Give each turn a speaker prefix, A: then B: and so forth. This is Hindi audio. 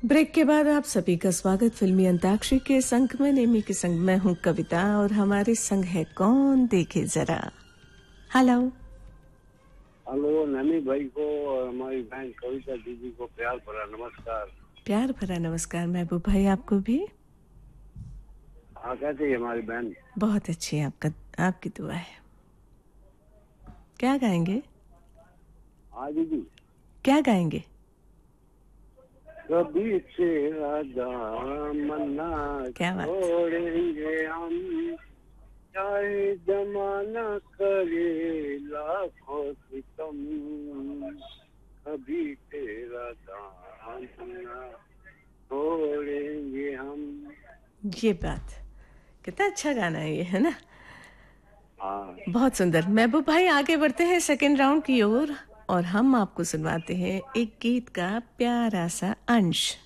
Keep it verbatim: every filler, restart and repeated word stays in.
A: ब्रेक के बाद आप सभी का स्वागत फिल्मी अंताक्षरी के संग में। नेमी के संग मैं हूं कविता और हमारे संग है कौन देखे जरा। Hello
B: hello. नमी भाई को और हमारी बहन कविता दीदी को प्यार भरा नमस्कार।
A: प्यार भरा नमस्कार महबूब भाई, आपको भी।
B: हाँ, कैसे है हमारी बहन?
A: बहुत अच्छी है, आपका आपकी दुआ है। क्या गाएंगे?
B: हाँ दीदी, क्या
A: गाएंगे?
B: कभी तेरा दामना छोड़ेंगे हम, चाहे जमाना करे लाखों सितम, कभी तेरा दामना छोड़ेंगे हम।
A: ये बात कितना अच्छा गाना है ये, है ना?
B: हाँ,
A: बहुत सुंदर। महबूब भाई, आगे बढ़ते हैं सेकेंड राउंड की ओर और, और हम आपको सुनवाते हैं एक गीत का प्यारा सा अंश।